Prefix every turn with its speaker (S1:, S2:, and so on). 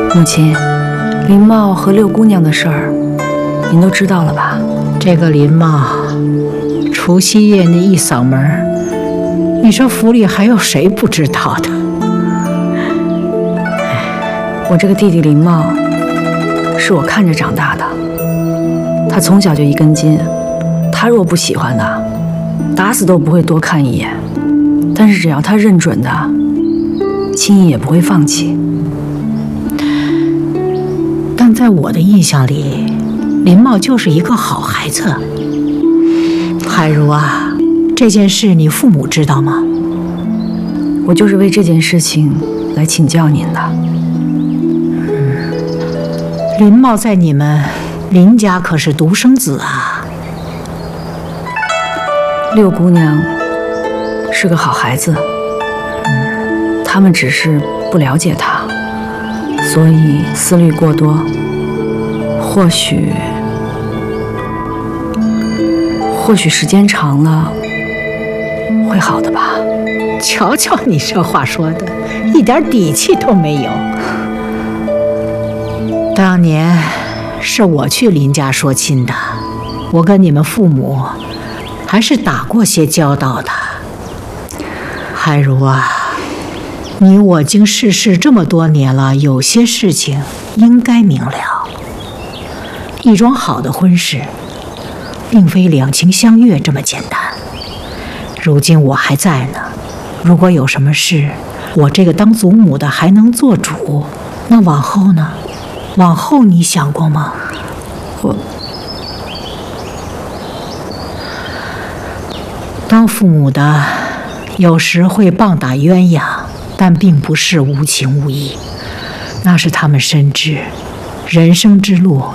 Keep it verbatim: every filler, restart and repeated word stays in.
S1: 母亲，林茂和六姑娘的事儿，您都知道了吧？
S2: 这个林茂，除夕夜那一嗓门，你说府里还有谁不知道的？
S1: 我这个弟弟林茂，是我看着长大的，他从小就一根筋，他若不喜欢的，打死都不会多看一眼。但是只要他认准的，轻易也不会放弃。
S2: 但在我的印象里，林茂就是一个好孩子。海如啊，这件事你父母知道吗？
S1: 我就是为这件事情来请教您的。
S2: 嗯，林茂在你们林家可是独生子啊。
S1: 六姑娘是个好孩子，嗯，他们只是不了解他，所以思虑过多。或许，或许时间长了会好的吧。
S2: 瞧瞧你这话说的，一点底气都没有。当年是我去林家说亲的，我跟你们父母还是打过些交道的。海如啊，你我经世事这么多年了，有些事情应该明了。一桩好的婚事，并非两情相悦这么简单。如今我还在呢，如果有什么事，我这个当祖母的还能做主，那往后呢？往后你想过吗？
S1: 我
S2: 当父母的有时会棒打鸳鸯，但并不是无情无义，那是他们深知人生之路